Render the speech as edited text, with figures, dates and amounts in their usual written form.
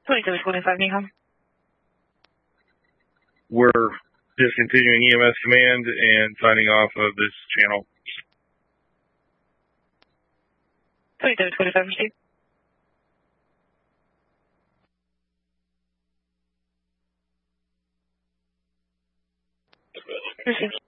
2725 Nikon. We're discontinuing EMS command and signing off of this channel. 2725 received. Received.